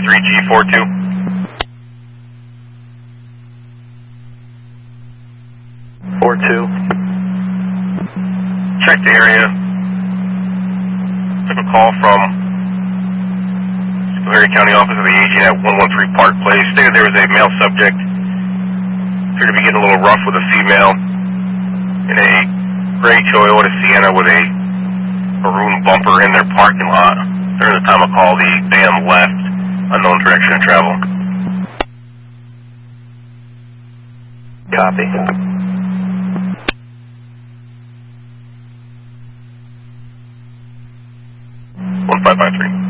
153G42. Check the area. Took a call from Superior County Office of the Aging at 113 Park Place. Stated there was a male subject. Appeared to be getting a little rough with a female in a gray Toyota Sienna with a maroon bumper in their parking lot. During the time of call, the van left, unknown direction of travel. Copy. 1553.